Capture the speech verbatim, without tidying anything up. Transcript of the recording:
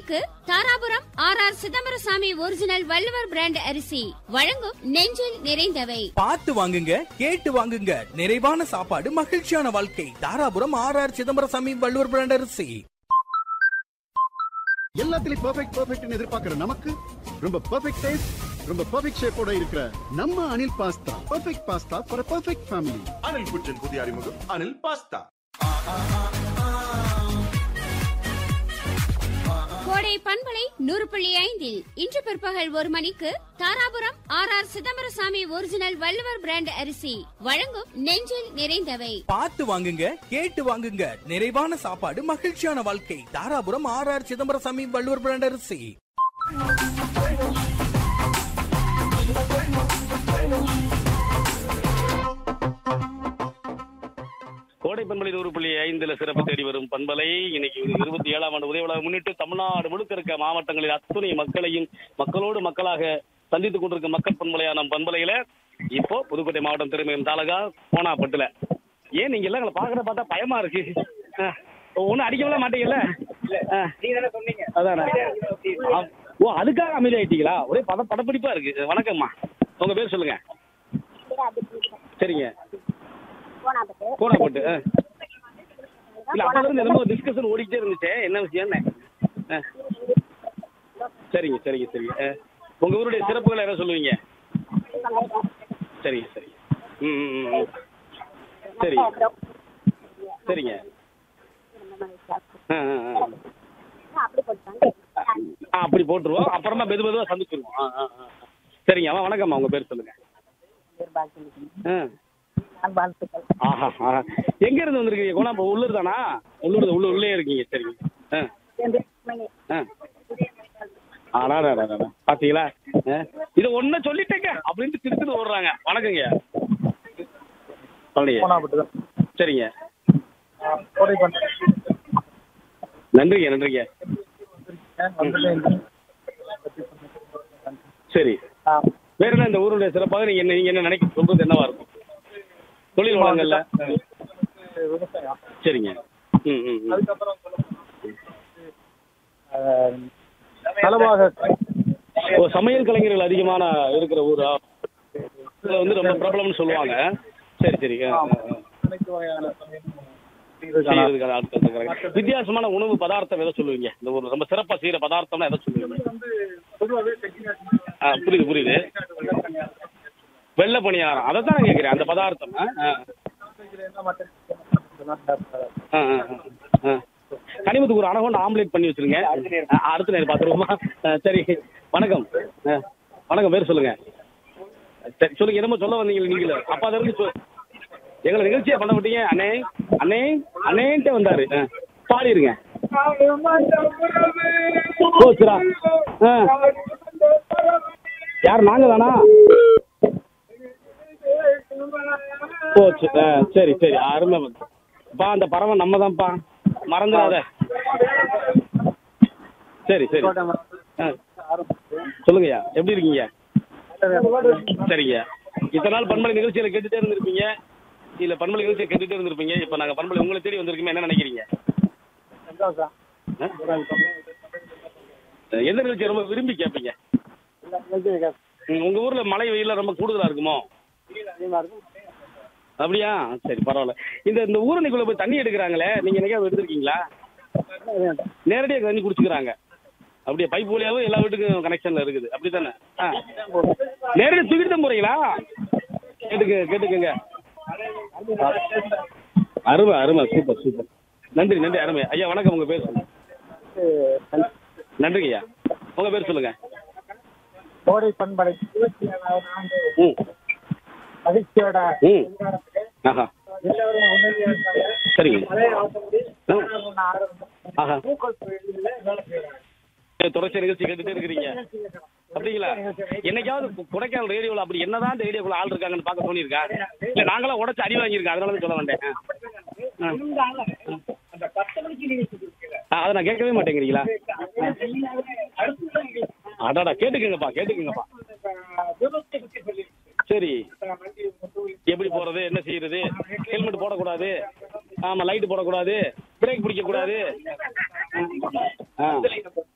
மணிக்கு Dharapuram R R Chidambarasamy original Valluvar brand அரிசி வழங்கும் நெஞ்சில் நிறைந்தவை. பார்த்து வாங்குங்க, கேட்டு வாங்குங்க. நிறைவான சாப்பாடு, மகிழ்ச்சியான வாழ்க்கை. Dharapuram R R Chidambarasamy Valluvar brand அரிசி. எல்லாத்துலயும் பெர்ஃபெக்ட் பெர்ஃபெக்ட்னு எதிர்பார்க்கிற நமக்கு ரொம்ப பெர்ஃபெக்ட் டேஸ்ட், ரொம்ப பெர்ஃபெக்ட் ஷேப்போட இருக்கிற நம்ம Anil pasta. Perfect pasta for perfect family. Anil புற்றின் புதிய அறிமுகம் அனில் பாஸ்தா. கோடை பண்பலை நூறு புள்ளி ஐந்தில் இன்று பிற்பகல் ஒரு மணிக்கு Dharapuram R R Chidambarasamy original Valluvar brand அரிசி வழங்கும் நெஞ்சில் நிறைந்தவை. பார்த்து வாங்குங்க, கேட்டு வாங்குங்க. நிறைவான சாப்பாடு, மகிழ்ச்சியான வாழ்க்கை. Dharapuram R R Chidambarasamy Valluvar brand அரிசி. கோடை பண்பலை நூறு புள்ளி ஐந்துல சிறப்பு தேடி வரும் பண்பலை இன்னைக்கு இருபத்தி ஏழாம் ஆண்டு உதய விழா முன்னிட்டு தமிழ்நாடு முழுக்க இருக்க மாவட்டங்களில் அத்துணை மக்களையும் மக்களோடு மக்களாக சந்தித்துக் கொண்டிருக்க மக்கள் பண்பலையான பண்பலையில இப்போ புதுக்கோட்டை மாவட்டம் திருமயம் தாலுகா கோனாப்பட்டுல. ஏன் நீங்க எல்லாம் எங்களை பாக்குற பார்த்தா பயமா இருக்கு? ஒன்னும் அடிக்கவே மாட்டீங்கல்ல? அதானே. ஓ, அதுக்காக அமைதி ஆயிட்டீங்களா? ஒரே பத படப்பிடிப்பா இருக்கு. வணக்கம்மா, உங்க பேர் சொல்லுங்க. சரிங்க, கோனாப்பட்டு. இல்ல, அப்ப இருந்து ரொம்ப டிஸ்கஷன் ஓடிக்கிட்டே இருந்துச்சு. என்ன விஷயம்? சரிங்க சரிங்க சரிங்க. உங்க ஊருடைய சிறப்புகளை என்ன சொல்லுவீங்க? சரிங்க சரிங்க. ம் ம் ம் சரி சரிங்க. ஆ ஆ அப்படி போட்டுருவோம். அப்புறமா மெது மெதுவாக சந்திச்சிருவோம். ஆ ஆ ஆ சரிங்க. அம்மா வணக்கம்மா, உங்க பேர் சொல்லுங்க. ஆ ஆஹா ஆஹா எங்க இருந்து வந்திருக்கீங்க? கோனா உள்ளூர் தானா? உள்ளூர் உள்ளூர் உள்ளே இருக்கீங்க. சரிங்க. ஆ ஆ ஆடா பாத்தீங்களா? இதை ஒன்னும் சொல்லிட்டேங்க அப்படின்ட்டு திருத்துட்டு ஓடுறாங்க. வணக்கங்க. சரிங்க, நன்றிங்க நன்றிங்க. சரி, வேற என்ன இந்த ஊருடைய சிறப்பாக நீங்க என்ன நீங்க என்ன நினைக்க சொல்றது என்னவா இருக்கும்? தொழில் வளங்கள்ல. சரிங்க. ம் ம் ஓ, சமையல் கலைஞர்கள் அதிகமான இருக்கிற ஊரா? இதில் வந்து ரொம்ப பிரபலம்னு சொல்லுவாங்க. சரி சரி. வித்தியாசமான உணவு பதார்த்தம் எதை சொல்லுவீங்க? இந்த ஒரு ரொம்ப சிறப்பாக செய்கிற பதார்த்தம்னா எதை சொல்லுவீங்க? ஆ புரியுது புரியுது. வெள்ளை பணியாரம், அதை தான் கேட்குறேன். அந்த பதார்த்தம். கனிமத்துக்கு ஒரு அனகொண்டு ஆம்லேட் பண்ணி வச்சுருங்க. அடுத்த நேரம் பார்த்துருவோமா? சரி, வணக்கம். வணக்கம், பேர் சொல்லுங்க. சரி சொல்லுங்க, என்னமோ சொல்ல வந்தீங்க நீங்களே. அப்பா அதை இருந்து எங்களை நிகழ்ச்சியாக பண்ண மாட்டீங்க. அண்ணே அண்ணே அண்ணேன்ட்டே வந்தாரு. பாடிருங்க. போச்சுரா. ஆ யார்? நாங்கள் தானா? போச்சு. ஆ சரி சரி, அருமை. பா அந்த பறவை நம்ம தான்ப்பா, மறந்துடாத. சரி சரி. ஆ சொல்லுங்கய்யா, எப்படி இருக்கீங்க? சரிங்க. இத்தனை நாள் பண்பலை நிகழ்ச்சியில் கேட்டுகிட்டே இருந்திருப்பீங்க. இல்லை, பண்பலை நிகழ்ச்சியை கேட்டுகிட்டே இருந்திருப்பீங்க. இப்போ நாங்கள் பண்பலை உங்களை தேடி வந்திருக்கோமே, என்ன நினைக்கிறீங்க? எந்த நிகழ்ச்சியை ரொம்ப விரும்பி கேட்பீங்க? உங்கள் ஊரில் மழை வெயிலாம் ரொம்ப கூடுதலாக இருக்குமோ? அப்படியா? சரி, பரவாயில்ல. இந்த இந்த ஊரணிக்குள்ளே போய் தண்ணி எடுக்கிறாங்களே, நீங்கள் என்னைக்காவது எடுத்துருக்கீங்களா? நேரடியாக தண்ணி குடிச்சுக்கிறாங்க. அப்படியே பைப் வழியாகவும் எல்லா வீட்டுக்கும் கனெக்ஷனில் இருக்குது. அப்படி தானே? ஆ நேரடியாக தூக்கிட்டு தான் போகிறீங்களா? கேட்டுக்க கேட்டுக்கங்க. அருமை அருமை, சூப்பர் சூப்பர். நன்றி நன்றி, அருமை. ஐயா வணக்கம், உங்கள் பேர் சொல்லுங்கள். நன்றிங்க ஐயா, உங்கள் பேர் சொல்லுங்கள். கோடை பண்பலை ம் மகிழ்ச்சியோட ம் ஆஹா சரிங்க. ஆஹா தொடர்ச்சி நிகழ்ச்சி கேட்டுகிட்டே இருக்கிறீங்க. அப்படிங்களா? என்னைக்காவது கொடைக்கானல் ரேடியோவில் அப்படி என்னதான் இந்த ரேடியோக்குள்ள ஆள் இருக்காங்கன்னு பார்க்க தோணியிருக்கா? இல்லை, நாங்களாம் உடச்சி அடி வாங்கியிருக்கோம், அதனால தான் சொல்ல வந்தேன். ஆ அதை நான் கேட்கவே மாட்டேங்கிறீங்களா? அடாடா, கேட்டுக்கங்கப்பா கேட்டுக்கங்கப்பா. சரி, எப்படி போகிறது, என்ன செய்யறது? ஹெல்மெட் போடக்கூடாது, ஆமாம் லைட்டு போடக்கூடாது, பிரேக் பிடிக்கக்கூடாது. ஆ